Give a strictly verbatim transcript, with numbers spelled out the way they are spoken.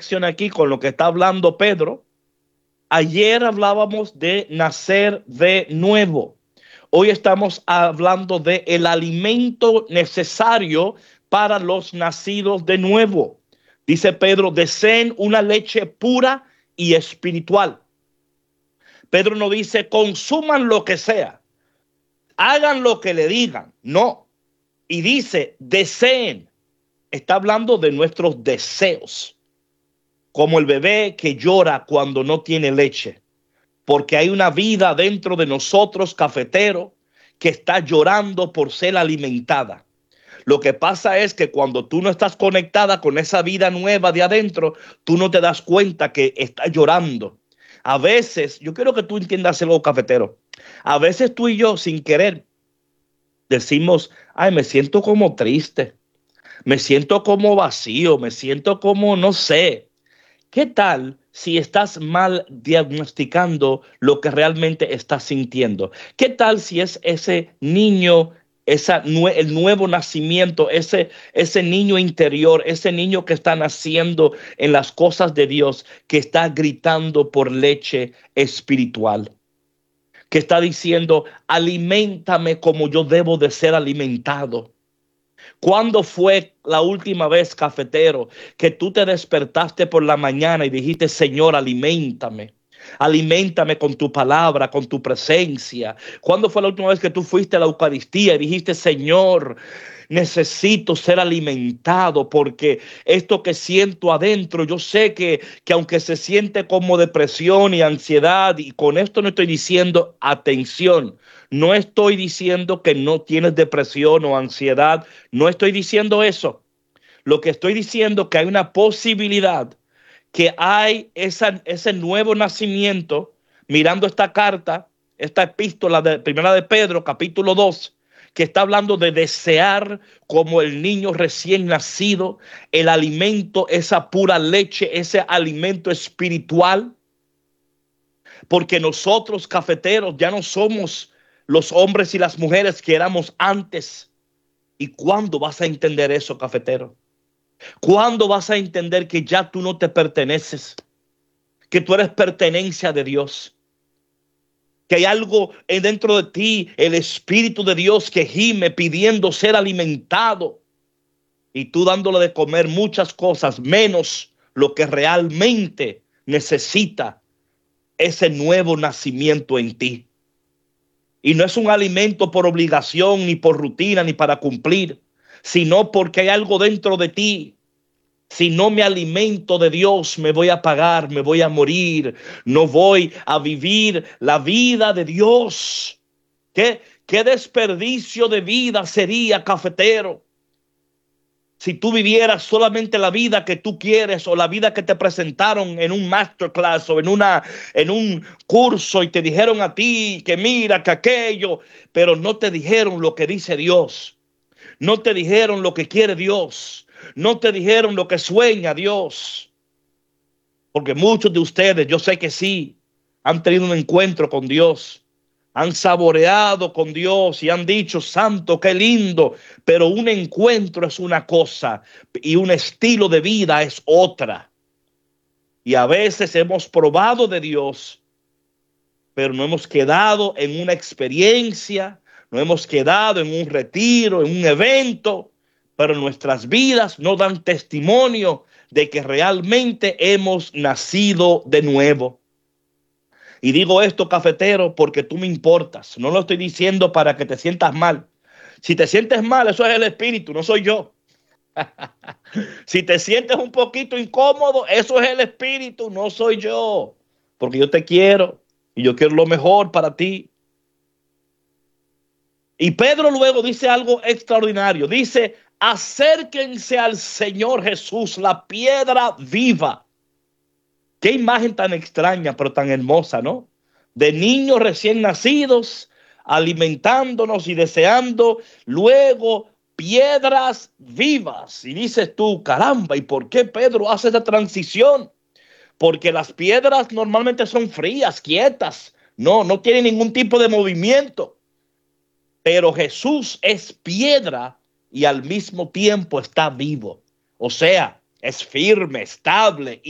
conexión aquí con lo que está hablando Pedro. Ayer hablábamos de nacer de nuevo. Hoy estamos hablando de el alimento necesario para los nacidos de nuevo. Dice Pedro, deseen una leche pura y espiritual. Pedro no dice consuman lo que sea, hagan lo que le digan, no. Y dice deseen, está hablando de nuestros deseos, como el bebé que llora cuando no tiene leche, porque hay una vida dentro de nosotros, cafetero, que está llorando por ser alimentada. Lo que pasa es que cuando tú no estás conectada con esa vida nueva de adentro, tú no te das cuenta que está llorando. A veces, yo quiero que tú entiendas algo, cafetero. A veces tú y yo, sin querer, decimos, ay, me siento como triste, me siento como vacío, me siento como, no sé. ¿Qué tal si estás mal diagnosticando lo que realmente estás sintiendo? ¿Qué tal si es ese niño, esa, el nuevo nacimiento, ese, ese niño interior, ese niño que está naciendo en las cosas de Dios, que está gritando por leche espiritual, que está diciendo, aliméntame como yo debo de ser alimentado? ¿Cuándo fue la última vez, cafetero, que tú te despertaste por la mañana y dijiste, Señor, aliméntame? Aliméntame con tu palabra, con tu presencia. ¿Cuándo fue la última vez que tú fuiste a la Eucaristía y dijiste, Señor, necesito ser alimentado porque esto que siento adentro, yo sé que, que aunque se siente como depresión y ansiedad, y con esto no estoy diciendo, atención, no estoy diciendo que no tienes depresión o ansiedad, no estoy diciendo eso. Lo que estoy diciendo es que hay una posibilidad que hay esa, ese nuevo nacimiento, mirando esta carta, esta epístola de primera de Pedro, capítulo dos, que está hablando de desear como el niño recién nacido, el alimento, esa pura leche, ese alimento espiritual. Porque nosotros, cafeteros, ya no somos los hombres y las mujeres que éramos antes. ¿Y cuándo vas a entender eso, cafetero? ¿Cuándo vas a entender que ya tú no te perteneces? Que tú eres pertenencia de Dios. Que hay algo dentro de ti, el Espíritu de Dios que gime pidiendo ser alimentado. Y tú dándole de comer muchas cosas, menos lo que realmente necesita ese nuevo nacimiento en ti. Y no es un alimento por obligación, ni por rutina, ni para cumplir, sino porque hay algo dentro de ti. Si no me alimento de Dios, me voy a apagar, me voy a morir, no voy a vivir la vida de Dios. ¿Qué, qué desperdicio de vida sería, cafetero, si tú vivieras solamente la vida que tú quieres o la vida que te presentaron en un masterclass o en, una, en un curso y te dijeron a ti que mira, que aquello, pero no te dijeron lo que dice Dios, no te dijeron lo que quiere Dios, no te dijeron lo que sueña Dios. Porque muchos de ustedes, yo sé que sí, han tenido un encuentro con Dios, han saboreado con Dios y han dicho, santo, qué lindo, pero un encuentro es una cosa y un estilo de vida es otra. Y a veces hemos probado de Dios, pero no hemos quedado en una experiencia, no hemos quedado en un retiro, en un evento, pero nuestras vidas no dan testimonio de que realmente hemos nacido de nuevo. Y digo esto, cafetero, porque tú me importas. No lo estoy diciendo para que te sientas mal. Si te sientes mal, eso es el Espíritu, no soy yo. Si te sientes un poquito incómodo, eso es el Espíritu, no soy yo. Porque yo te quiero y yo quiero lo mejor para ti. Y Pedro luego dice algo extraordinario. Dice, acérquense al Señor Jesús, la piedra viva. Qué imagen tan extraña, pero tan hermosa, ¿no? De niños recién nacidos, alimentándonos y deseando luego piedras vivas. Y dices tú, caramba, ¿y por qué Pedro hace esa transición? Porque las piedras normalmente son frías, quietas, no, no tienen ningún tipo de movimiento. Pero Jesús es piedra y al mismo tiempo está vivo. O sea, es firme, estable.